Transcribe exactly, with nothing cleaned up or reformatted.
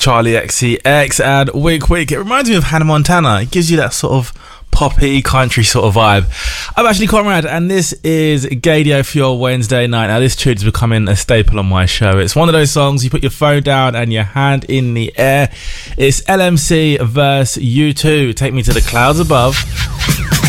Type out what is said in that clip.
Charlie X C X and Wick Wick. It reminds me of Hannah Montana. It gives you that sort of poppy country sort of vibe. I'm actually Conrad, and this is Gaydio for your Wednesday night. Now, this tune is becoming a staple on my show. It's one of those songs you put your phone down and your hand in the air. It's L M C versus U two. Take Me to the Clouds Above.